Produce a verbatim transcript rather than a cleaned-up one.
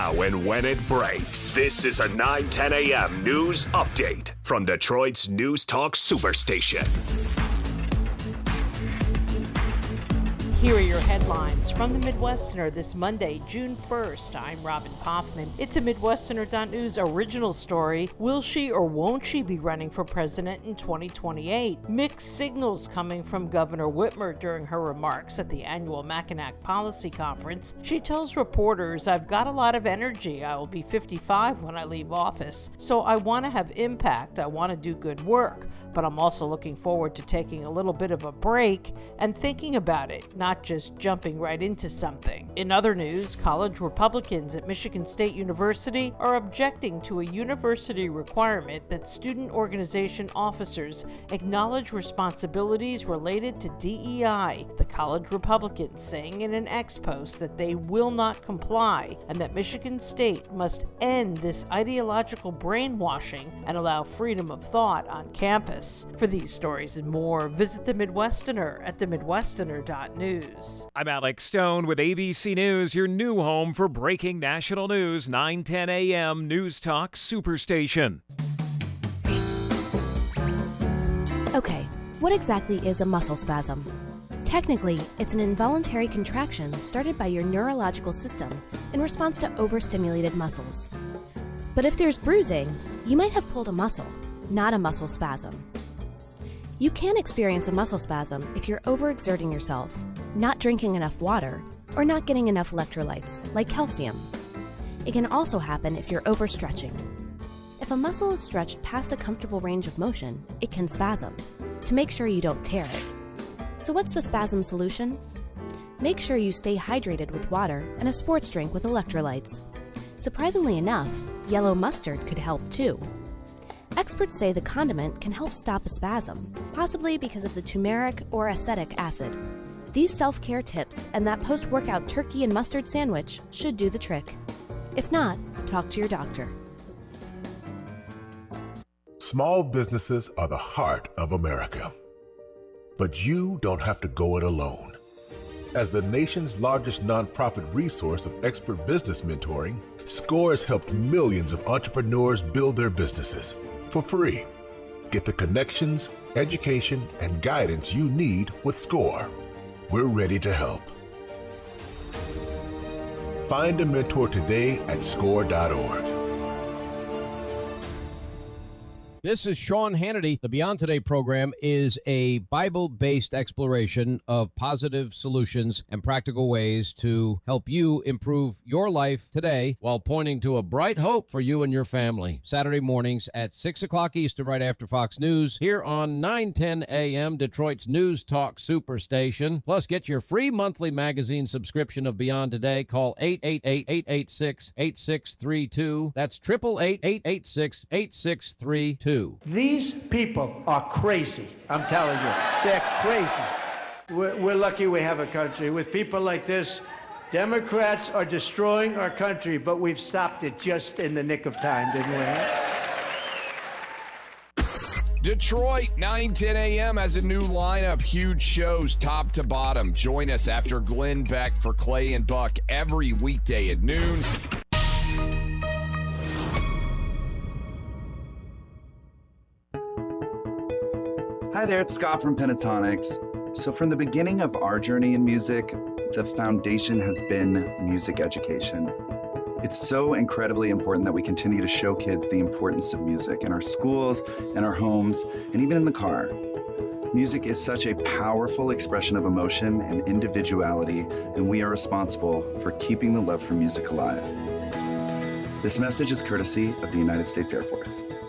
how and when it breaks. This is a nine ten a.m. news update from Detroit's News Talk Superstation. Here are your headlines from the Midwesterner this Monday, June first. I'm Robin Kaufman. It's a Midwesterner dot news original story. Will she or won't she be running for president in twenty twenty-eight? Mixed signals coming from Governor Whitmer during her remarks at the annual Mackinac Policy Conference. She tells reporters, "I've got a lot of energy. I will be fifty-five when I leave office. So I want to have impact. I want to do good work. But I'm also looking forward to taking a little bit of a break and thinking about it, not just jumping right into something." In other news, college Republicans at Michigan State University are objecting to a university requirement that student organization officers acknowledge responsibilities related to D E I. The college Republicans saying in an X post that they will not comply and that Michigan State must end this ideological brainwashing and allow freedom of thought on campus. For these stories and more, visit the Midwesterner at the midwesterner dot news. I'm Alex Stone with A B C News, your new home for breaking national news, nine ten a.m. News Talk Superstation. Okay, what exactly is a muscle spasm? Technically, it's an involuntary contraction started by your neurological system in response to overstimulated muscles. But if there's bruising, you might have pulled a muscle, not a muscle spasm. You can experience a muscle spasm if you're overexerting yourself, not drinking enough water, or not getting enough electrolytes, like calcium. It can also happen if you're overstretching. If a muscle is stretched past a comfortable range of motion, it can spasm, to make sure you don't tear it. So what's the spasm solution? Make sure you stay hydrated with water and a sports drink with electrolytes. Surprisingly enough, yellow mustard could help too. Experts say the condiment can help stop a spasm, possibly because of the turmeric or acetic acid. These self-care tips and that post-workout turkey and mustard sandwich should do the trick. If not, talk to your doctor. Small businesses are the heart of America. But you don't have to go it alone. As the nation's largest nonprofit resource of expert business mentoring, SCORE has helped millions of entrepreneurs build their businesses for free. Get the connections, education, and guidance you need with SCORE. We're ready to help. Find a mentor today at score dot org. This is Sean Hannity. The Beyond Today program is a Bible-based exploration of positive solutions and practical ways to help you improve your life today while pointing to a bright hope for you and your family. Saturday mornings at six o'clock Eastern, right after Fox News, here on nine ten a.m., Detroit's News Talk Superstation. Plus, get your free monthly magazine subscription of Beyond Today. Call eight eight eight, eight eight six, eight six three two. That's eight eight eight, eight eight six, eight six three two. These people are crazy. I'm telling you, they're crazy. We're, we're lucky we have a country. With people like this, Democrats are destroying our country, but we've stopped it just in the nick of time, didn't we? Detroit, nine ten a.m. has a new lineup, huge shows top to bottom. Join us after Glenn Beck for Clay and Buck every weekday at noon. Hi there, it's Scott from Pentatonics. So from the beginning of our journey in music, the foundation has been music education. It's so incredibly important that we continue to show kids the importance of music in our schools, in our homes, and even in the car. Music is such a powerful expression of emotion and individuality, and we are responsible for keeping the love for music alive. This message is courtesy of the United States Air Force.